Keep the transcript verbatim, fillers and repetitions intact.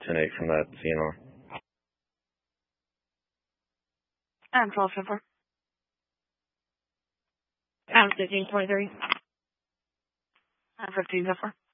ten eight from that C N R. I'm twelve ten four. I'm fifteen twenty-three. I'm fifteen ten four.